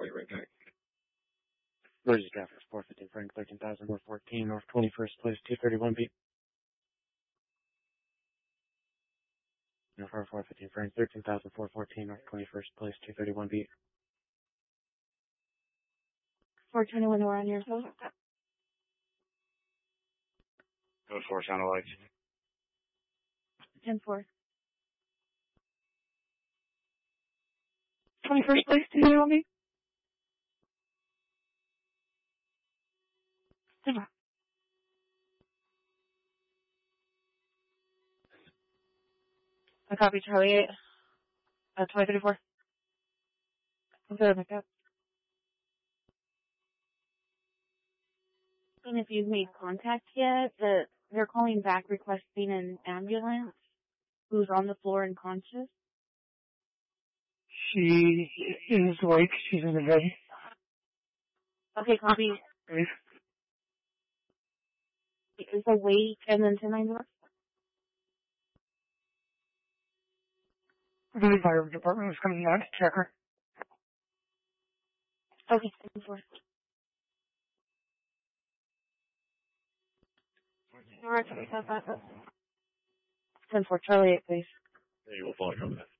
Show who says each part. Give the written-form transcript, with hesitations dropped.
Speaker 1: call you right back.
Speaker 2: Emergency traffic, 415 Frank, 13,414, North 21st Place, 231 beat. No, 415 Frank, 13,414, North 21st Place, 231 beat.
Speaker 3: 421, we're on your phone.
Speaker 1: Code 4, sound alerts.
Speaker 3: 10-4. 21st Place, 231 beat. I copy Charlie 8. 2034. I'm going to pick up. And if you've made contact yet, they're calling back requesting an ambulance who's on the floor unconscious.
Speaker 4: She is awake. She's in the bed.
Speaker 3: Okay, copy.
Speaker 4: Please.
Speaker 3: Is awake and then 10-9.
Speaker 4: The fire department was coming out to check her.
Speaker 3: Okay, 10-4. Alright, 10-4, Charlie 8, please.
Speaker 1: Hey, we'll follow you on that.